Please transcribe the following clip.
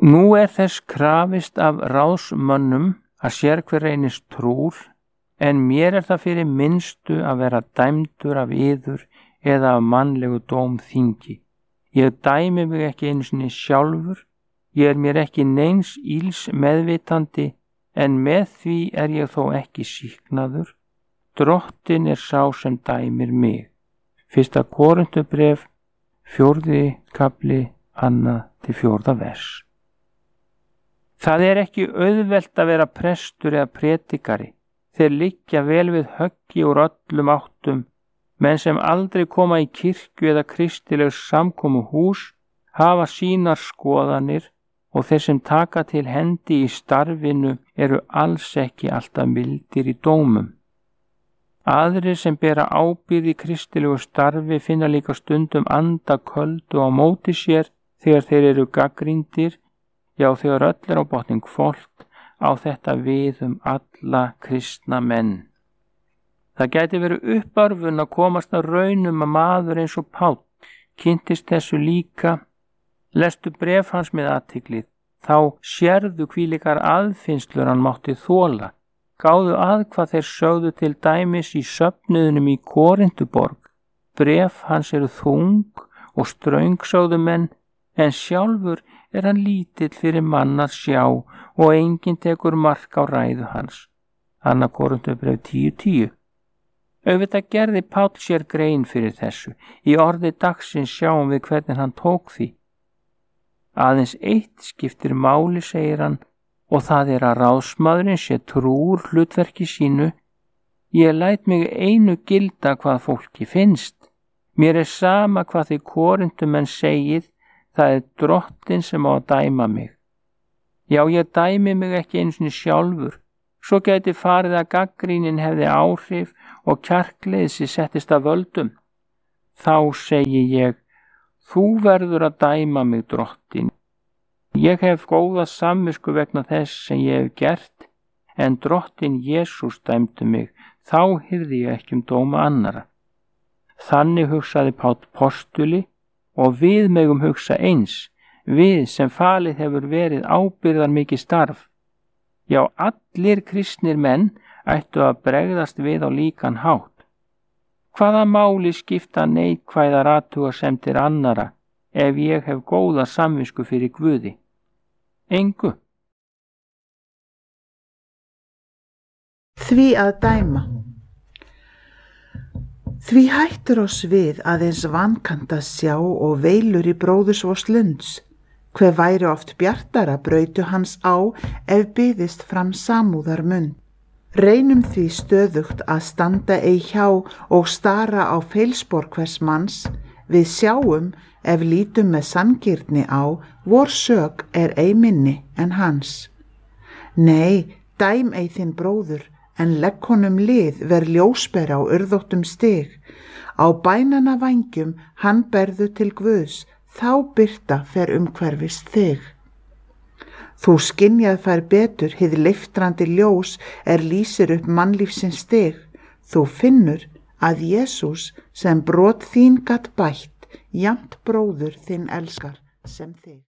Nú þess krafist af ráðsmönnum að sérhver reynist trúr, en mér það fyrir minnstu að vera dæmdur af yður eða af mannlegu dómþingi. Ég dæmi mig ekki einu sinni sjálfur, ég mér ekki neins íls meðvitandi, en með því ég þó ekki sýknaður. Drottinn sá sem dæmir mig. 1. Korinthubréf, 4. kafli, 2-4 vers. Það ekki auðvelt að vera prestur eða predikari. Þeir liggja vel við höggi úr öllum áttum, menn sem aldrei koma í kirkju eða kristileg samkomuhús hafa sínar skoðanir og þeir sem taka til hendi í starfinu eru alls ekki alltaf mildir í dómum. Aðrir sem bera ábyrgð í kristilegu starfi finna líka stundum andaköldu á móti sér þegar þeir eru gagnrýndir, já þegar öll á botning hvolft, á þetta við alla kristna menn. Það gæti verið uppörvun að komast að raunum að maður eins og Páll kynntist þessu líka. Lestu bréf hans með athygli, þá sérðu hvílíkar aðfinnslur hann mátti þola. Gáðu að hvað þeir sögðu til dæmis í söfnuðunum í Korintuborg. Bréf hans eru þung og ströng, sögðu menn, en sjálfur hann lítill fyrir mann að sjá og enginn tekur mark á ræðu hans. 2. Korinthubréf 10:10. Auðvitað gerði Páll sér grein fyrir þessu. Í orði dagsins sjáum við hvernig hann tók því. Aðeins eitt skiptir máli, segir hann, og það að ráðsmaðurinn sé trúr hlutverki sínu. Ég læt mig einu gilda hvað fólki finnst. Mér sama hvað þið Korintumenn segið, það Drottinn sem á að dæma mig. Já, ég dæmi mig ekki einu sinni sjálfur. Svo gæti farið að gagnrýnin hefði áhrif og kjarkleysi settist að völdum. Þá segi ég, þú verður að dæma mig, Drottinn. Ég hef góða samvisku vegna þess sem ég hef gert, en Drottinn Jesús dæmdi mig, þá hirði ég ekki dóma annara. Þannig hugsaði Páll postuli og við megum hugsa eins, við sem falið hefur verið ábyrgðar mikið starf. Já, allir kristnir menn ættu að bregðast við á líkan hátt. Hvaða máli skipta neikvæðar athugasemdir annara ef ég hef góða samvisku fyrir Guði? Engu. Því að dæma. Því hættur oss við aðeins vankanta sjá og veilur í bróðursvors lunds. Hve væri oft bjartara brautu hans á ef byðist fram samúðar munn. Reynum því stöðugt að standa ei hjá og stara á feilspor hvers manns. Við sjáum ef lítum með sanngirni á, vor sök ei minni en hans. Nei, dæm ei þinn bróður, en legg honum lið ver ljósbera á urðóttum stig. Á bænana vængjum hann berðu til Guðs, þá birta fer umhverfis þig. Þú skynjað fær betur hið leiftrandi ljós lýsir upp mannlífsins stig. Þú finnur að Jesús sem brot þín gat bætt, jafnt bróður þinn elskar sem þig.